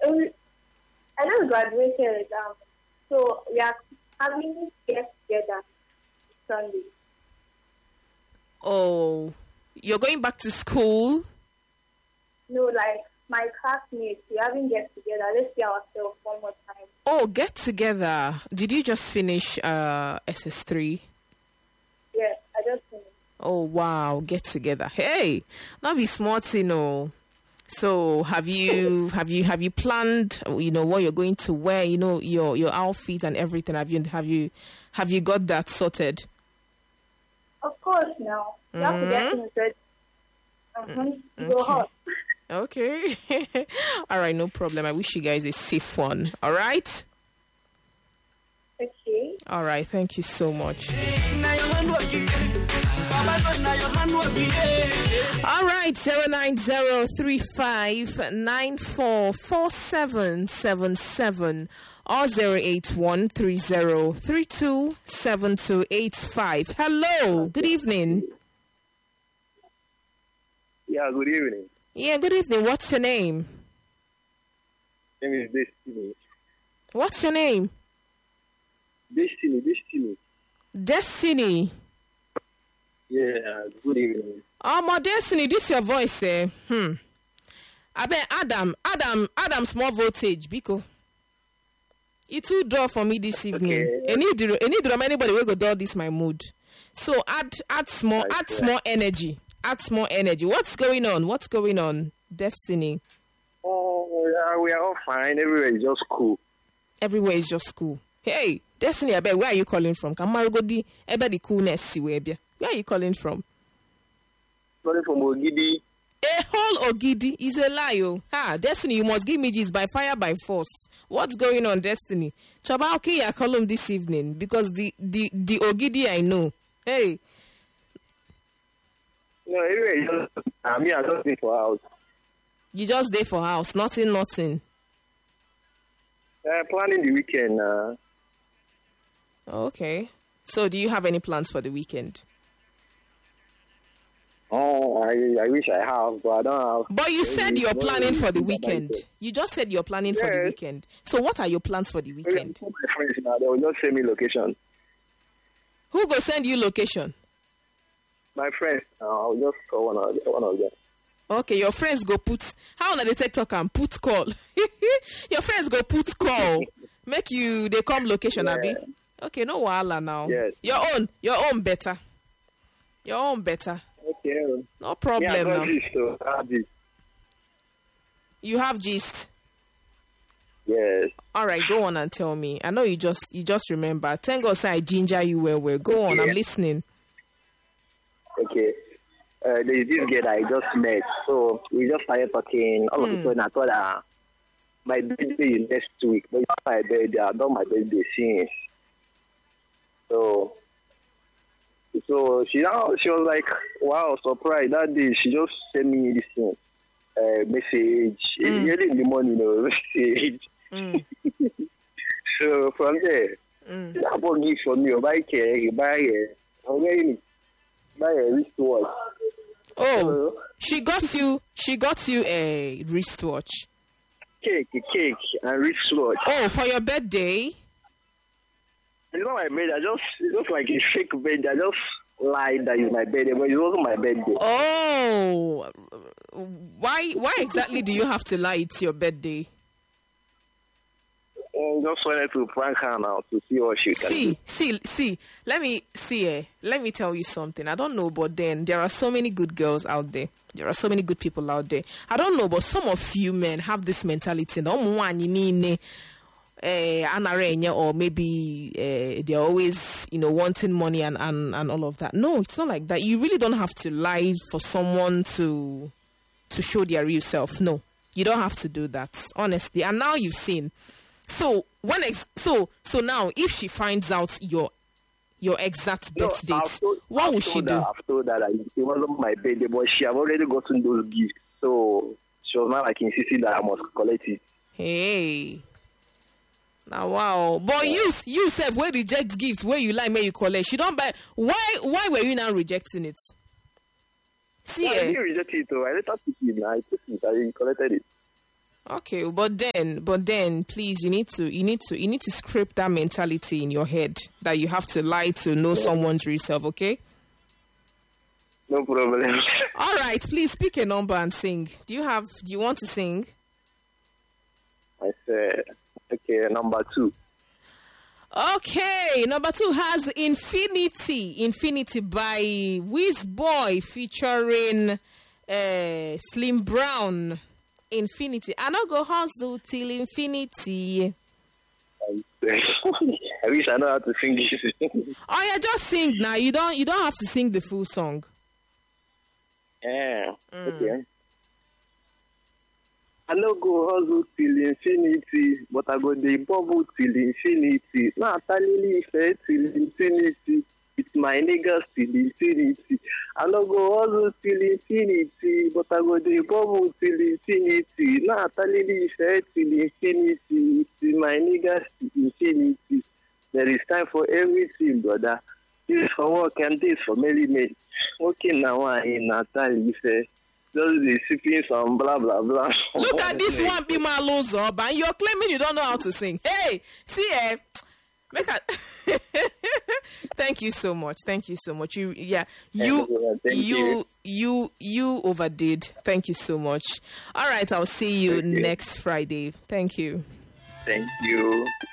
I just graduated, so we are having get together Sunday. Oh, you're going back to school? No, like my classmates, we haven't get together. Let's see ourselves one more time. Oh, get together. Did you just finish SS3? Yes, I just finished. Oh, wow, get together. Hey, not be smart, you know. So have you planned, what you're going to wear, your outfit and everything? Have you got that sorted? Of course, now. You have to get things ready. Go hot. Okay. All right, no problem. I wish you guys a safe one. All right? Okay. All right, thank you so much. All right, 09035944777 or 08130327285. Hello, good evening. Yeah, good evening. Yeah, good evening. What's your name? My name is Destiny. What's your name? Destiny. Destiny. Yeah, good evening. My Destiny, this your voice, eh? I bet Adam, small voltage, Biko. It too draw for me this evening. Okay. Anybody will go draw this my mood. So add small energy. Add small energy. What's going on, Destiny? Oh, yeah, we are all fine. Everywhere is just cool. Everywhere is just cool. Hey, Destiny, I bet, where are you calling from? Kamarugodi, the coolness, where are you calling from? Calling from Ogidi. A whole Ogidi is a lie, oh. Destiny, you must give me this by fire, by force. What's going on, Destiny? Chaba, okay, I call him this evening because the Ogidi I know. Hey. No, anyway, I just there for house. You just there for house, nothing. Planning the weekend. Okay. So, do you have any plans for the weekend? Oh, I wish I have, but I don't have. But you said you're planning for the weekend. You just said you're planning for the weekend. So, what are your plans for the weekend? My friends now, they will just send me location. Who go send you location? My friends, I'll just call one of them. Okay, your friends go put. How on the TikTok and put call? Your friends go put call. Make you they come location, Abi. Okay, no wahala now. Yes. Your own better. Your own better. Okay. No problem now. I have gist. You have gist. Yes. All right, go on and tell me. I know you just remember. Thank God I ginger you well. Go on, I'm listening. Okay. There's this girl that I just met. So we just started talking. All of a sudden I thought my birthday is next week. But after my birthday, I've done my birthday since. So she was like, wow, surprised. That day she just sent me this thing, message. Early in the morning, message. So from there, I bought gift for me. Buy a wristwatch. Oh, she got you a wristwatch. Cake and wristwatch. Oh, for your birthday? It's not my birthday. It's just like a fake birthday. I just lied that it's my birthday, but it wasn't my birthday. Oh, why exactly do you have to lie? It's your birthday. Just wanted to prank her now to see what she can do. See. Let me tell you something. I don't know, but then there are so many good girls out there. There are so many good people out there. I don't know, but some of you men have this mentality. Or maybe they're always, wanting money and all of that. No, it's not like that. You really don't have to lie for someone to show their real self. No, you don't have to do that, honestly. And now you've seen. So so now, if she finds out your exact birth date, what will she do? I've told her that it wasn't my birthday, but she have already gotten those gifts. So she was not like insisting that I must collect it. Hey. Now wow. But you self will reject gifts where you like may you collect. She don't buy. Why were you now rejecting it? See, I didn't reject it though. I let her pick it. I took it. I collected it. Okay, but then, please, you need to script that mentality in your head that you have to lie to know someone's real self. Okay. No problem. All right, please pick a number and sing. Do you want to sing? I said, okay, number 2. Okay, number 2 has Infinity by Wizboy featuring Slim Brown. Infinity. I not go hustle till infinity. I wish I know how to sing this. Oh yeah, just sing now. You don't have to sing the full song. Yeah. Okay. I no go hustle till infinity, but I go dey bubble till infinity. Now finally fair till infinity. It's my niggas till infinity. I no go hustle till infinity, but I go dey bubble till infinity. Now finally fair till infinity. It's my niggas till infinity. There is time for everything, brother. This for work and this for merriment. Okay, now in Natalie say. Just be sipping some blah blah blah. Look at this one, be my loser, and you're claiming you don't know how to sing. Hey, see, make a. Thank you so much. You overdid. Thank you so much. All right, I'll see you next Friday. Thank you. Thank you.